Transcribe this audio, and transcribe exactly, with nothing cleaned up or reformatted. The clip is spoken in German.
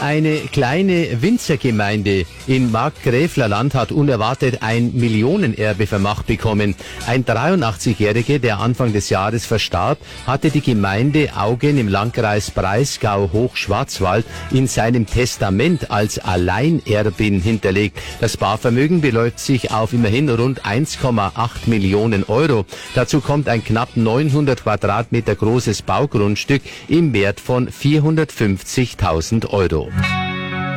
Eine kleine Winzergemeinde in Markgräflerland hat unerwartet ein Millionenerbe vermacht bekommen. Ein dreiundachtzigjähriger, der Anfang des Jahres verstarb, hatte die Gemeinde Augen im Landkreis Breisgau-Hochschwarzwald in seinem Testament als Alleinerbin hinterlegt. Das Barvermögen beläuft sich auf immerhin rund eins Komma acht Millionen Euro. Dazu kommt ein knapp neunhundert Quadratmeter großes Baugrundstück im Wert von vierhundertfünfzigtausend Euro.